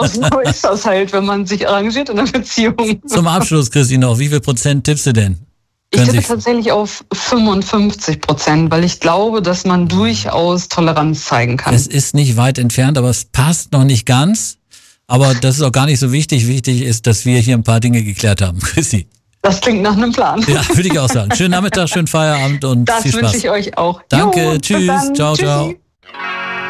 so ist das halt, wenn man sich arrangiert in einer Beziehung. Zum Abschluss, Christi, noch, wie viel Prozent tippst du denn? Ich tippe tatsächlich auf 55%, weil ich glaube, dass man durchaus Toleranz zeigen kann. Es ist nicht weit entfernt, aber es passt noch nicht ganz. Aber das ist auch gar nicht so wichtig. Wichtig ist, dass wir hier ein paar Dinge geklärt haben. Christi. Das klingt nach einem Plan. Ja, würde ich auch sagen. Schönen Nachmittag, schönen Feierabend und das viel Spaß. Das wünsche ich euch auch. Danke, jo, tschüss, ciao, ciao.